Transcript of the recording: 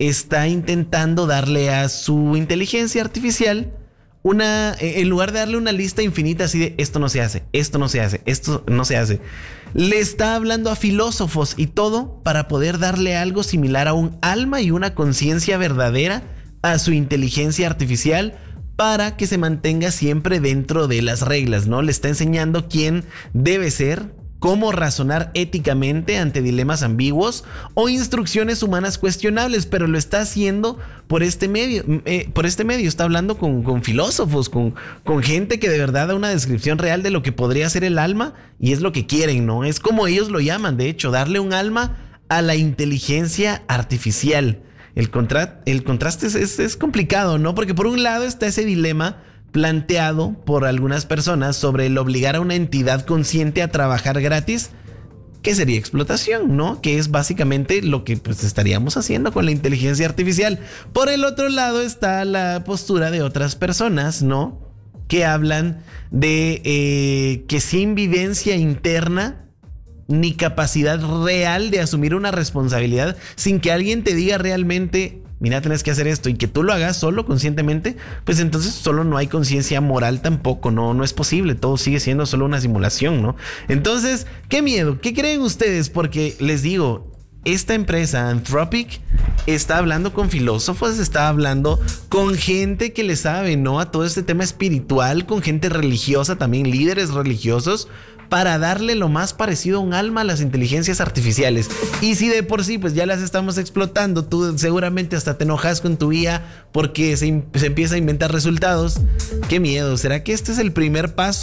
está intentando darle a su inteligencia artificial en lugar de darle una lista infinita así de esto no se hace, esto no se hace, esto no se hace, le está hablando a filósofos y todo para poder darle algo similar a un alma y una conciencia verdadera a su inteligencia artificial para que se mantenga siempre dentro de las reglas, ¿no? Le está enseñando quién debe ser, cómo razonar éticamente ante dilemas ambiguos o instrucciones humanas cuestionables, pero lo está haciendo por este medio. Está hablando con filósofos, con gente que de verdad da una descripción real de lo que podría ser el alma y es lo que quieren, ¿no? Es como ellos lo llaman, de hecho, darle un alma a la inteligencia artificial. El contraste es complicado, ¿no? Porque por un lado está ese dilema planteado por algunas personas sobre el obligar a una entidad consciente a trabajar gratis, que sería explotación, ¿no? Que es básicamente lo que pues estaríamos haciendo con la inteligencia artificial. Por el otro lado está la postura de otras personas, ¿no? Que hablan de que sin vivencia interna ni capacidad real de asumir una responsabilidad, sin que alguien te diga realmente mira, tienes que hacer esto y que tú lo hagas solo conscientemente, pues entonces solo no hay conciencia moral tampoco, no es posible, todo sigue siendo solo una simulación, ¿no? Entonces, qué miedo, ¿qué creen ustedes? Porque les digo, esta empresa Anthropic está hablando con filósofos, está hablando con gente que le sabe, ¿no? A todo este tema espiritual, con gente religiosa también, líderes religiosos, para darle lo más parecido a un alma a las inteligencias artificiales. Y si de por sí pues ya las estamos explotando, tú seguramente hasta te enojas con tu IA porque se empieza a inventar resultados. Qué miedo, ¿será que este es el primer paso